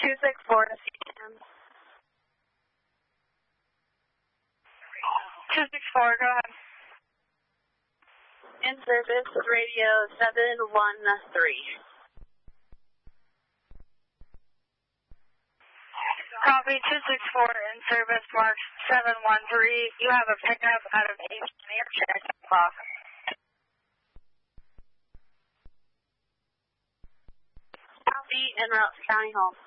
264 to CM. 264, go ahead. In service, radio 713. Copy 264 in service, mark 713. You have a pickup out of H near check clock. Copy en route to County Home.